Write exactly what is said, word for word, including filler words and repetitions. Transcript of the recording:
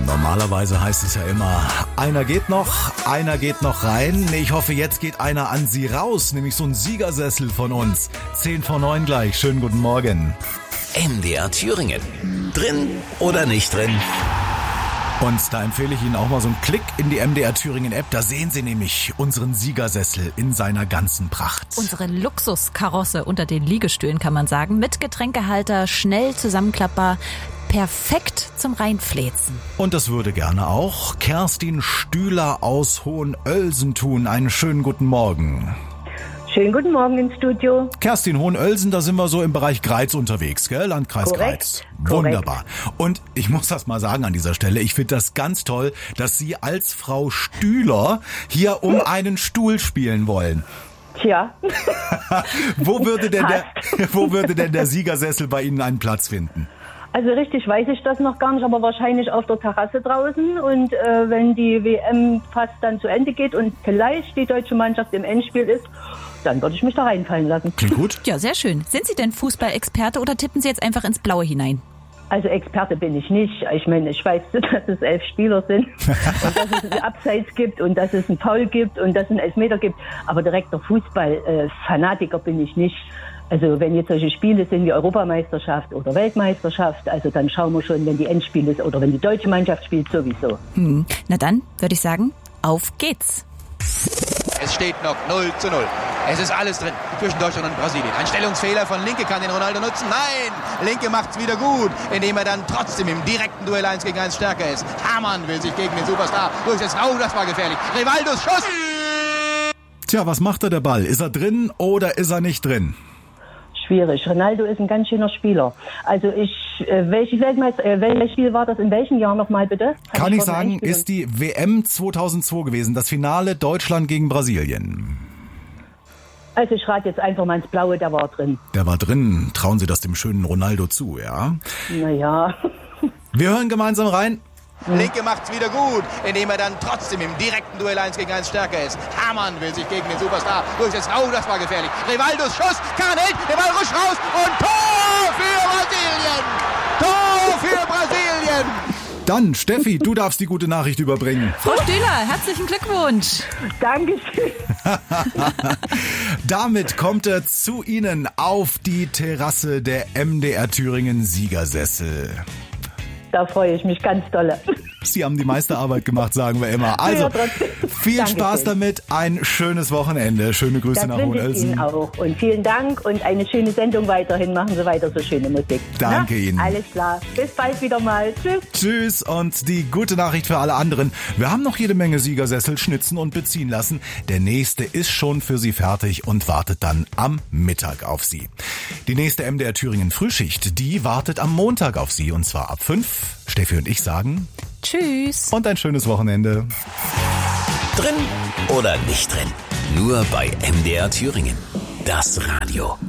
Normalerweise heißt es ja immer, einer geht noch, einer geht noch rein. Ich hoffe, jetzt geht einer an Sie raus, nämlich so ein Siegersessel von uns. Zehn vor neun gleich. Schönen guten Morgen. M D R Thüringen. Drin oder nicht drin? Und da empfehle ich Ihnen auch mal so einen Klick in die M D R Thüringen App. Da sehen Sie nämlich unseren Siegersessel in seiner ganzen Pracht. Unsere Luxuskarosse unter den Liegestühlen, kann man sagen. Mit Getränkehalter, schnell zusammenklappbar. Perfekt zum Reinfläzen. Und das würde gerne auch Kerstin Stühler aus Hohenölsen tun. Einen schönen guten Morgen. Schönen guten Morgen ins Studio. Kerstin, Hohenölsen, da sind wir so im Bereich Greiz unterwegs, gell? Landkreis Korrekt. Greiz. Wunderbar. Und ich muss das mal sagen an dieser Stelle, ich finde das ganz toll, dass Sie als Frau Stühler hier um einen Stuhl spielen wollen. Tja. Wo würde denn der, wo würde denn der Siegersessel bei Ihnen einen Platz finden? Also richtig weiß ich das noch gar nicht, aber wahrscheinlich auf der Terrasse draußen. Und äh, wenn die W M fast dann zu Ende geht und vielleicht die deutsche Mannschaft im Endspiel ist, dann würde ich mich da reinfallen lassen. Klingt gut. Ja, sehr schön. Sind Sie denn Fußballexperte oder tippen Sie jetzt einfach ins Blaue hinein? Also Experte bin ich nicht. Ich meine, ich weiß, dass es elf Spieler sind und dass es ein Abseits gibt und dass es einen Foul gibt und dass es einen Elfmeter gibt. Aber direkter Fußball-Fanatiker äh, bin ich nicht. Also wenn jetzt solche Spiele sind wie Europameisterschaft oder Weltmeisterschaft, also dann schauen wir schon, wenn die Endspiele ist oder wenn die deutsche Mannschaft spielt, sowieso. Hm. Na dann würde ich sagen, auf geht's. Es steht noch null zu null. Es ist alles drin zwischen Deutschland und Brasilien. Ein Stellungsfehler von Linke kann den Ronaldo nutzen. Nein, Linke macht's wieder gut, indem er dann trotzdem im direkten Duell eins gegen eins stärker ist. Hamann will sich gegen den Superstar durchsetzen. Oh, das war gefährlich. Rivaldos Schuss. Tja, was macht er der Ball? Ist er drin oder ist er nicht drin? Schwierig. Ronaldo ist ein ganz schöner Spieler. Also ich, äh, welches Weltmeister, äh, welches Spiel war das? In welchem Jahr nochmal bitte? Kann, Kann ich sagen, ist die W M zweitausendzwei gewesen, das Finale Deutschland gegen Brasilien. Also ich rate jetzt einfach mal ins Blaue, der war drin. Der war drin. Trauen Sie das dem schönen Ronaldo zu, ja? Naja. Wir hören gemeinsam rein. Linke macht's wieder gut, indem er dann trotzdem im direkten Duell eins gegen eins stärker ist. Hamann will sich gegen den Superstar durchsetzen. Oh, das war gefährlich. Rivaldos Schuss, Kahn hält, der Ball rutscht raus und Tor für Brasilien! Tor für Brasilien! Dann, Steffi, du darfst die gute Nachricht überbringen. Frau Stühler, herzlichen Glückwunsch. Dankeschön. Damit kommt er zu Ihnen auf die Terrasse der M D R Thüringen Siegersessel. Da freue ich mich ganz doll. Sie haben die meiste Arbeit gemacht, sagen wir immer. Also, ja, viel Dankeschön. Spaß damit, ein schönes Wochenende. Schöne Grüße das nach wünsche ich Hohenölsen. Ihnen auch. Und vielen Dank und eine schöne Sendung weiterhin. Machen Sie weiter so schöne Musik. Danke Na? Ihnen. Alles klar. Bis bald wieder mal. Tschüss. Tschüss und die gute Nachricht für alle anderen. Wir haben noch jede Menge Siegersessel schnitzen und beziehen lassen. Der nächste ist schon für Sie fertig und wartet dann am Mittag auf Sie. Die nächste M D R Thüringen Frühschicht, die wartet am Montag auf Sie und zwar ab fünf. Steffi und ich sagen Tschüss. Und ein schönes Wochenende. Drin oder nicht drin? Nur bei M D R Thüringen. Das Radio.